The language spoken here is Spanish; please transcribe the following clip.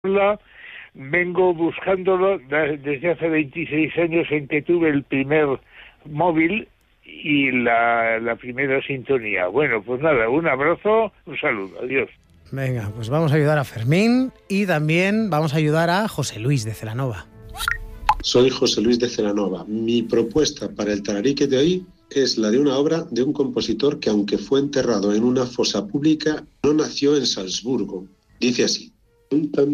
Vengo buscándolo desde hace 26 años en que tuve el primer móvil y la primera sintonía. Bueno, pues nada, un abrazo, un saludo, adiós. Venga, pues vamos a ayudar a Fermín y también vamos a ayudar a José Luis de Celanova. Soy José Luis de Celanova. Mi propuesta para el tararique de hoy es la de una obra de un compositor que, aunque fue enterrado en una fosa pública, no nació en Salzburgo. Dice así: